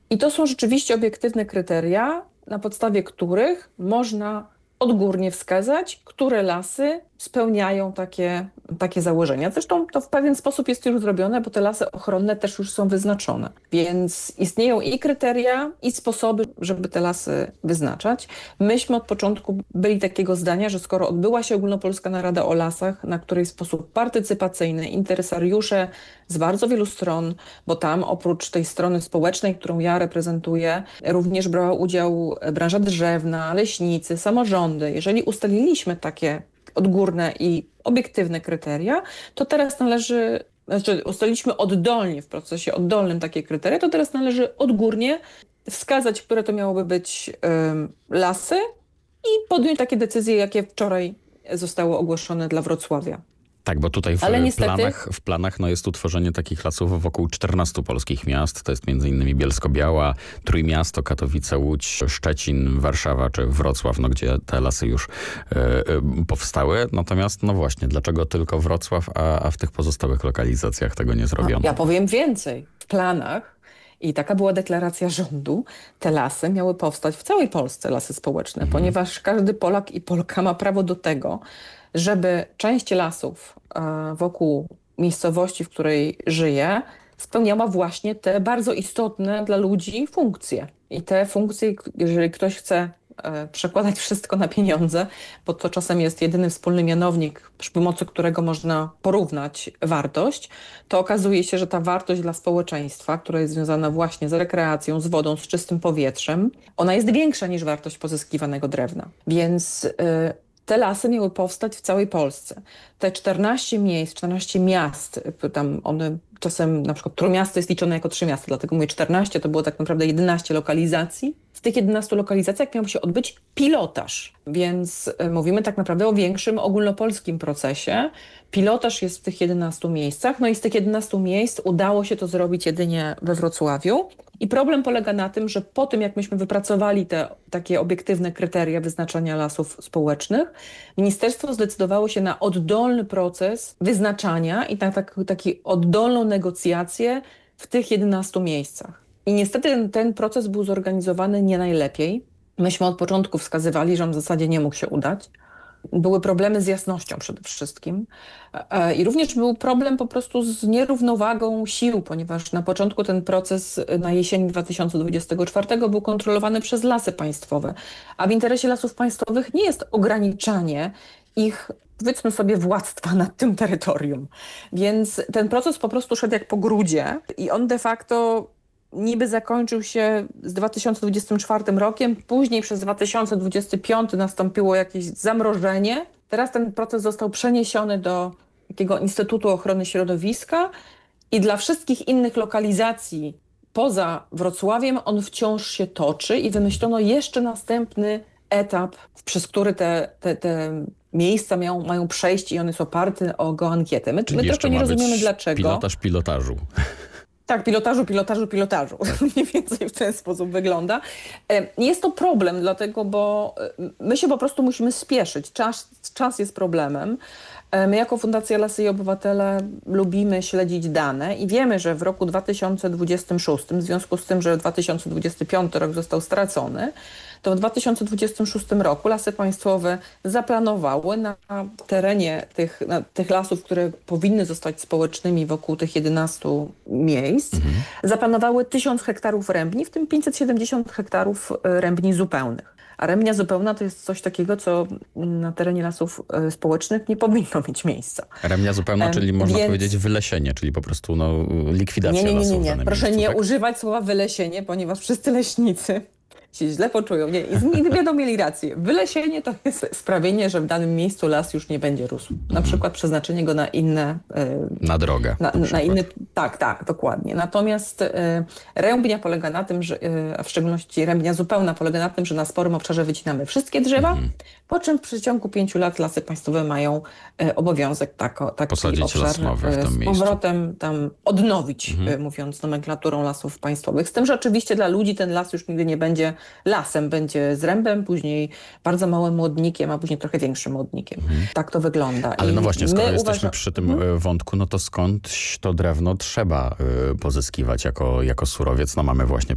I to są rzeczywiście obiektywne kryteria, na podstawie których można odgórnie wskazać, które lasy spełniają takie założenia. Zresztą to w pewien sposób jest już zrobione, bo te lasy ochronne też już są wyznaczone. Więc istnieją i kryteria, i sposoby, żeby te lasy wyznaczać. Myśmy od początku byli takiego zdania, że skoro odbyła się Ogólnopolska Narada o Lasach, na której w sposób partycypacyjny interesariusze z bardzo wielu stron, bo tam oprócz tej strony społecznej, którą ja reprezentuję, również brała udział branża drzewna, leśnicy, samorządy. Jeżeli ustaliliśmy takie odgórne i obiektywne kryteria, to teraz ustaliliśmy oddolnie, w procesie oddolnym takie kryteria, to teraz należy odgórnie wskazać, które to miałoby być lasy i podjąć takie decyzje, jakie wczoraj zostało ogłoszone dla Wrocławia. Tak, bo tutaj Ale niestety w planach jest utworzenie takich lasów wokół 14 polskich miast. To jest m.in. Bielsko-Biała, Trójmiasto, Katowice, Łódź, Szczecin, Warszawa czy Wrocław, gdzie te lasy już powstały. Natomiast właśnie, dlaczego tylko Wrocław, a w tych pozostałych lokalizacjach tego nie zrobiono? Ja powiem więcej. W planach, i taka była deklaracja rządu, te lasy miały powstać w całej Polsce, lasy społeczne, ponieważ każdy Polak i Polka ma prawo do tego, żeby część lasów wokół miejscowości, w której żyje, spełniała właśnie te bardzo istotne dla ludzi funkcje. I te funkcje, jeżeli ktoś chce przekładać wszystko na pieniądze, bo to czasem jest jedyny wspólny mianownik, przy pomocy którego można porównać wartość, to okazuje się, że ta wartość dla społeczeństwa, która jest związana właśnie z rekreacją, z wodą, z czystym powietrzem, ona jest większa niż wartość pozyskiwanego drewna. Więc te lasy miały powstać w całej Polsce. Te 14 miejsc, 14 miast, tam one czasem, na przykład Trójmiasto jest liczone jako 3 miasta, dlatego mówię 14, to było tak naprawdę 11 lokalizacji. W tych 11 lokalizacjach miał się odbyć pilotaż, więc mówimy tak naprawdę o większym ogólnopolskim procesie. Pilotaż jest w tych 11 miejscach, i z tych 11 miejsc udało się to zrobić jedynie we Wrocławiu. I problem polega na tym, że po tym, jak myśmy wypracowali te takie obiektywne kryteria wyznaczania lasów społecznych, ministerstwo zdecydowało się na oddolny proces wyznaczania i na taki oddolną negocjację w tych 11 miejscach. I niestety ten proces był zorganizowany nie najlepiej. Myśmy od początku wskazywali, że on w zasadzie nie mógł się udać. Były problemy z jasnością przede wszystkim i również był problem po prostu z nierównowagą sił, ponieważ na początku ten proces na jesieni 2024 był kontrolowany przez Lasy Państwowe, a w interesie Lasów Państwowych nie jest ograniczanie ich, powiedzmy sobie, władztwa nad tym terytorium. Więc ten proces po prostu szedł jak po grudzie i on de facto niby zakończył się z 2024 rokiem, później przez 2025 nastąpiło jakieś zamrożenie. Teraz ten proces został przeniesiony do takiego Instytutu Ochrony Środowiska i dla wszystkich innych lokalizacji poza Wrocławiem on wciąż się toczy i wymyślono jeszcze następny etap, przez który te miejsca mają przejść i on jest oparty o geoankietę. My trochę nie rozumiemy dlaczego. Pilotaż pilotażu. Tak, pilotażu. Mniej więcej w ten sposób wygląda. Jest to problem, dlatego, bo my się po prostu musimy spieszyć. Czas jest problemem. My jako Fundacja Lasy i Obywatele lubimy śledzić dane i wiemy, że w roku 2026, w związku z tym, że 2025 rok został stracony, to w 2026 roku Lasy Państwowe zaplanowały na terenie tych lasów, które powinny zostać społecznymi wokół tych 11 miejsc, zaplanowały 1000 hektarów rębni, w tym 570 hektarów rębni zupełnych. A rębnia zupełna to jest coś takiego, co na terenie lasów społecznych nie powinno mieć miejsca. Rębnia zupełna, czyli można powiedzieć wylesienie, czyli po prostu likwidacja lasów. Nie. Proszę nie używać słowa wylesienie, ponieważ wszyscy leśnicy się źle poczują. Nie będą mieli rację. Wylesienie to jest sprawienie, że w danym miejscu las już nie będzie rósł. Na przykład przeznaczenie go na inne... Na drogę. Na inny, tak, dokładnie. Natomiast rębnia polega na tym, że, a w szczególności rębnia zupełna polega na tym, że na sporym obszarze wycinamy wszystkie drzewa, po czym w przeciągu 5 lat Lasy Państwowe mają obowiązek taki posadzić obszar las nowy w tym miejscu. Z powrotem tam odnowić, mówiąc nomenklaturą Lasów Państwowych. Z tym, że oczywiście dla ludzi ten las już nigdy nie będzie lasem, będzie zrębem, później bardzo małym młodnikiem, a później trochę większym młodnikiem. Tak to wygląda. Ale no właśnie, skoro jesteśmy przy tym wątku, no to skądś to drewno trzeba pozyskiwać jako surowiec? No mamy właśnie